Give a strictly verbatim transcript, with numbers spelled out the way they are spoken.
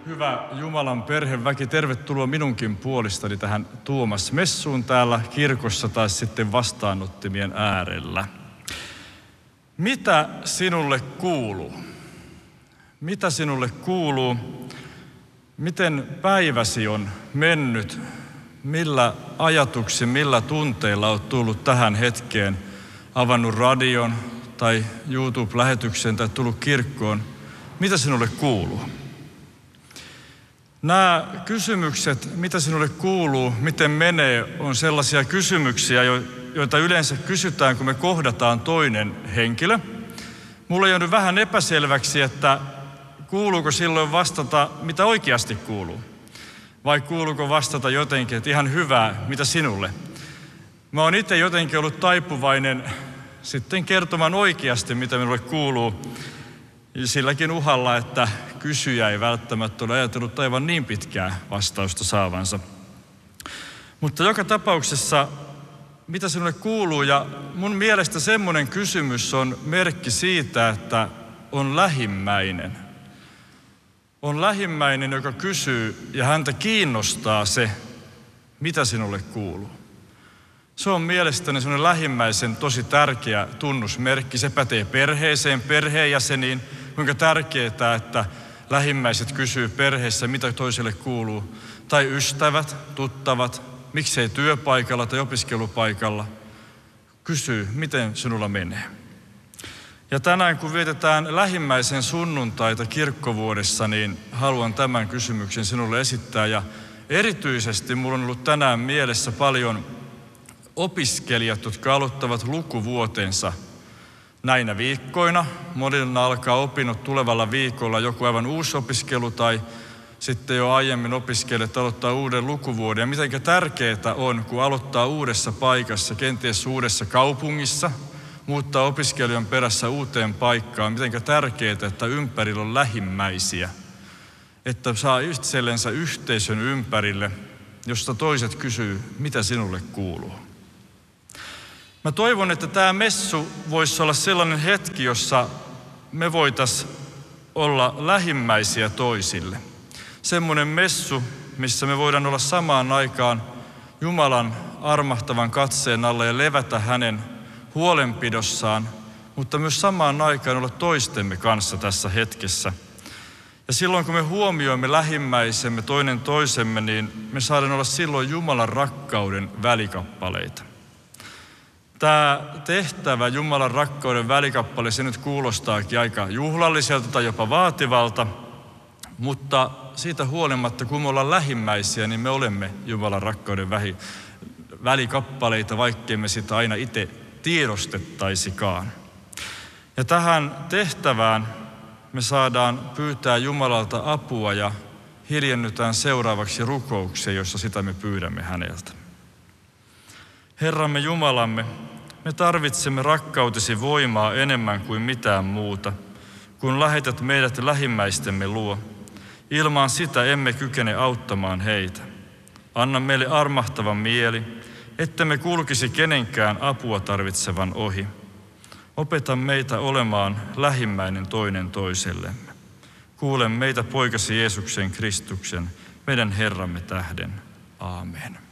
Hyvä Jumalan perheväki, tervetuloa minunkin puolestani tähän Tuomas-messuun täällä kirkossa tai sitten vastaanottimien äärellä. Mitä sinulle kuuluu? Mitä sinulle kuuluu? Miten päiväsi on mennyt? Millä ajatuksin, millä tunteilla olet tullut tähän hetkeen? Avannut radion tai YouTube-lähetyksen tai tullut kirkkoon? Mitä sinulle kuuluu? Nämä kysymykset, mitä sinulle kuuluu, miten menee, on sellaisia kysymyksiä, joita yleensä kysytään, kun me kohdataan toinen henkilö. Mulle on jäänyt vähän epäselväksi, että kuuluuko silloin vastata, mitä oikeasti kuuluu. Vai kuuluuko vastata jotenkin, että ihan hyvää, mitä sinulle. Mä oon itse jotenkin ollut taipuvainen sitten kertomaan oikeasti, mitä minulle kuuluu. Silläkin uhalla, että kysyjä ei välttämättä ole ajatellut aivan niin pitkää vastausta saavansa. Mutta joka tapauksessa, mitä sinulle kuuluu, ja mun mielestä semmoinen kysymys on merkki siitä, että on lähimmäinen. On lähimmäinen, joka kysyy ja häntä kiinnostaa se, mitä sinulle kuuluu. Se on mielestäni semmoinen lähimmäisen tosi tärkeä tunnusmerkki. Se pätee perheeseen, perheenjäseniin. Kuinka tärkeää, että lähimmäiset kysyy perheessä, mitä toiselle kuuluu. Tai ystävät, tuttavat, miksei työpaikalla tai opiskelupaikalla. Kysyy, miten sinulla menee. Ja tänään kun vietetään lähimmäisen sunnuntaita kirkkovuodessa, niin haluan tämän kysymyksen sinulle esittää. Ja erityisesti minulla on ollut tänään mielessä paljon opiskelijat, jotka aloittavat lukuvuotensa näinä viikkoina. Monilla alkaa opinnot tulevalla viikolla, joku aivan uusi opiskelu tai sitten jo aiemmin opiskelijat aloittaa uuden lukuvuoden. Ja miten tärkeää on, kun aloittaa uudessa paikassa, kenties uudessa kaupungissa, muuttaa opiskelijan perässä uuteen paikkaan. Miten tärkeää, että ympärillä on lähimmäisiä, että saa itsellensä yhteisön ympärille, josta toiset kysyy, mitä sinulle kuuluu. Mä toivon, että tämä messu voisi olla sellainen hetki, jossa me voitaisiin olla lähimmäisiä toisille. Semmoinen messu, missä me voidaan olla samaan aikaan Jumalan armahtavan katseen alla ja levätä hänen huolenpidossaan, mutta myös samaan aikaan olla toistemme kanssa tässä hetkessä. Ja silloin kun me huomioimme lähimmäisemme toinen toisemme, niin me saadaan olla silloin Jumalan rakkauden välikappaleita. Tämä tehtävä Jumalan rakkauden välikappale, se nyt kuulostaakin aika juhlalliselta tai jopa vaativalta, mutta siitä huolimatta, kun me ollaan lähimmäisiä, niin me olemme Jumalan rakkauden välikappaleita, vaikkei me sitä aina itse tiedostettaisikaan. Ja tähän tehtävään me saadaan pyytää Jumalalta apua ja hiljennytään seuraavaksi rukoukseen, jossa sitä me pyydämme häneltä. Herramme Jumalamme, me tarvitsemme rakkautesi voimaa enemmän kuin mitään muuta, kun lähetät meidät lähimmäistemme luo. Ilman sitä emme kykene auttamaan heitä. Anna meille armahtavan mieli, ettemme kulkisi kenenkään apua tarvitsevan ohi. Opeta meitä olemaan lähimmäinen toinen toisellemme. Kuule meitä poikasi Jeesuksen Kristuksen, meidän Herramme tähden. Aamen.